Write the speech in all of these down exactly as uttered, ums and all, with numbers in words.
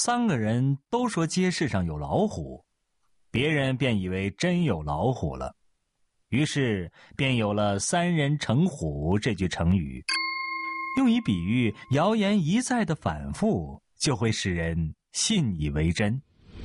三个人都说街市上有老虎，别人便以为真有老虎了，于是便有了三人成虎这句成语，用以比喻谣言一再的反复，就会使人信以为真。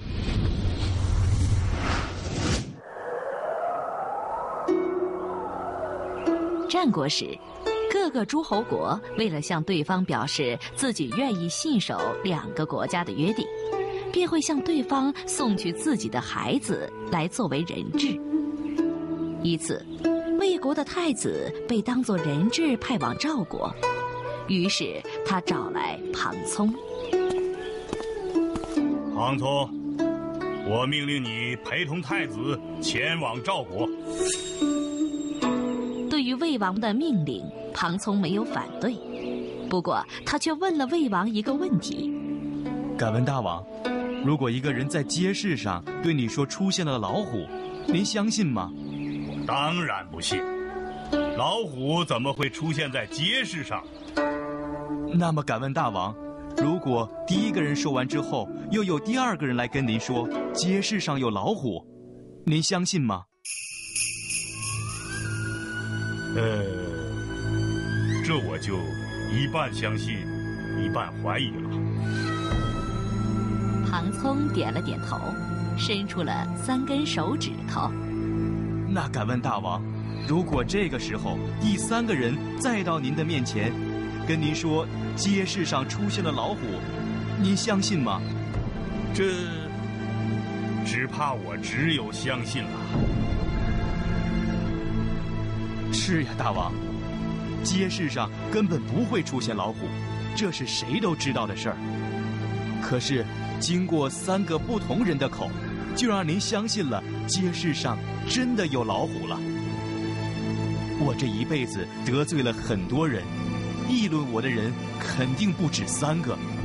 战国时，各个诸侯国为了向对方表示自己愿意信守两个国家的约定，便会向对方送去自己的孩子来作为人质。一次，魏国的太子被当作人质派往赵国，于是他找来庞聪。 庞聪，我命令你陪同太子前往赵国。 对于魏王的命令，庞聪没有反对，不过他却问了魏王一个问题： 敢问大王，如果一个人在街市上对你说出现了老虎，您相信吗？ 当然不信，老虎怎么会出现在街市上？ 那么敢问大王，如果第一个人说完之后，又有第二个人来跟您说街市上有老虎，您相信吗？ 呃，这我就一半相信，一半怀疑了。 庞聪点了点头，伸出了三根手指头。 那敢问大王，如果这个时候第三个人再到您的面前，跟您说街市上出现了老虎，您相信吗？ 这只怕我只有相信了。 是呀，大王，街市上根本不会出现老虎，这是谁都知道的事儿。可是经过三个不同人的口，就让您相信了街市上真的有老虎了。我这一辈子得罪了很多人，议论我的人肯定不止三个。